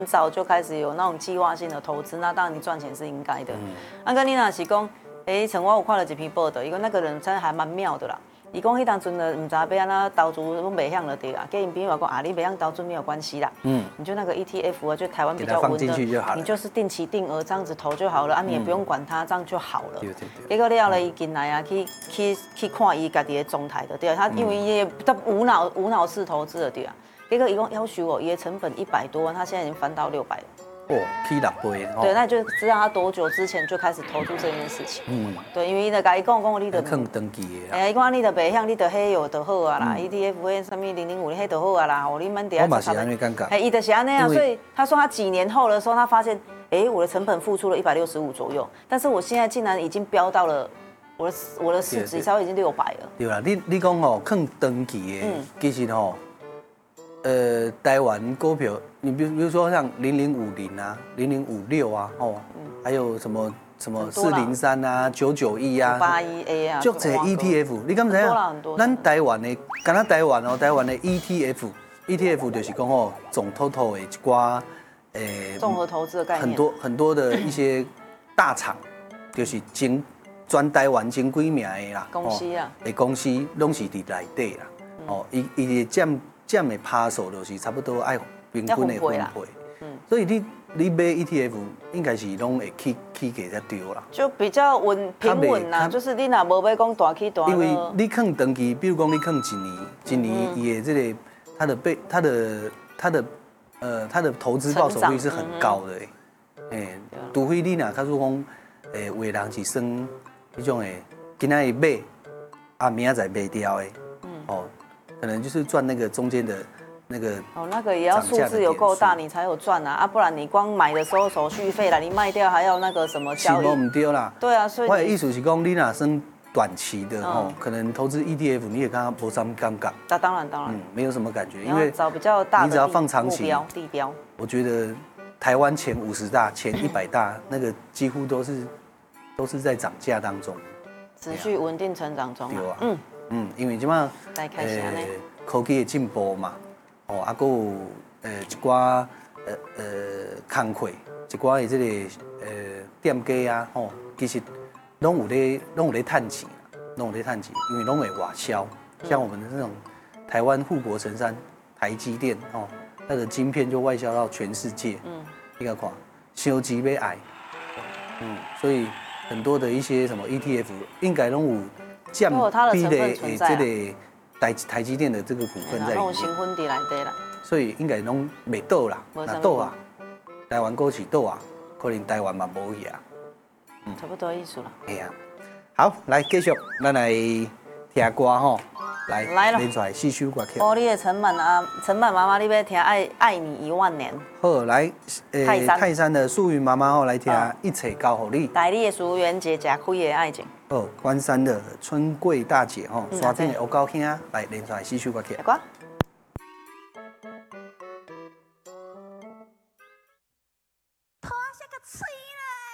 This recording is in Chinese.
早就开始有那种计划性的投资，那当然你赚钱是应该的。跟你若是讲，像我有看了一篇报道，伊讲那个人真的还蛮妙的啦。伊讲迄当阵呢，唔知要安怎投资，拢袂晓了对啦。跟因朋友讲啊，你袂晓投资没有关系啦，你就那个 ETF 啊，就台湾比较稳的，你就是定期定额这样子投就好了啊，你也不用管它，这样就好了。结果了伊进来啊，去看伊家己的状态的对啊，他因为伊他无脑式投资的对啊，结果伊讲要求我，伊的成本100多万，他现在已经翻到600了。 哦，起6倍。 对，那就知道他多久之前就开始投注这件事情。对，因为伊就甲伊讲你的坑登记的。 伊讲你的袂晓，你的迄有就好啊啦，ETF 迄什么005迄就好啊啦，你们我嘛是安尼感觉。 伊就是安尼啊，所以他说他几年后的时候，他发现，我的成本付出了165左右，但是我现在竟然已经飙到了我的市值稍微已经600了。对啦，你讲吼，坑登记的，其实吼。台湾股票，你比如说像0050啊、0056啊，还有什么403啊、991啊、 881A 啊， 就这 ETF， 你敢知影？咱台湾的，敢若台湾的 ETF 就是讲哦，总 total 的一寡综合投资的概念， 很多的一些大厂，就是全台湾前几名的啦， 公司啊， 公司拢是伫内底啦，伊占的趴数就是差不多爱平均的分配，所以你买 ETF 应该是拢会起价才对啦，就比较平稳啦，就是你若无要讲大起大落， 因为你放长期，比如讲你放一年伊的这个它的投资报酬率是很高的，除非你若假如讲有的人是算迄种的，今仔日买，啊明仔载卖掉的，可能就是赚那个中间的那个那个也要数字有够大，你才有赚啊！不然你光买的时候手续费啦，你卖掉还要那个什么交易？ 是唔对啦。 对啊，所以我的意思是讲，你若算短期的可能投资 ETF 你也刚刚无什么感觉。 那当然， 没有什么感觉，因为找比较大的你只要放长期地标。 我觉得台湾前50大、前100大那个几乎都是在涨价当中， 持续稳定成长中。 对啊，因为即马科技的进步嘛，还有一寡工课，一寡的这个店家啊，其实拢有咧赚钱，因为拢会外销，像我们的这种台湾护国神山台积电它的晶片就外销到全世界，你看，收集要爱，所以很多的一些什么 ETF 应该拢有占比例的这个台积电的这个股份在里面，所以应该拢袂倒啦，那倒啊，台湾股市倒啊，可能台湾嘛无去啊， 差不多意思啦。 哎呀，好，来继续，咱来听歌吼，来连出来4首歌曲。 玻璃的陈满妈妈，你要听爱你10000年。 好，来，泰山的素云妈妈吼来听一切交互你。 台里的苏元姐吃开的爱情。 哦，关山的春桂大姐吼，山顶的黑狗兄来连出来4首歌曲。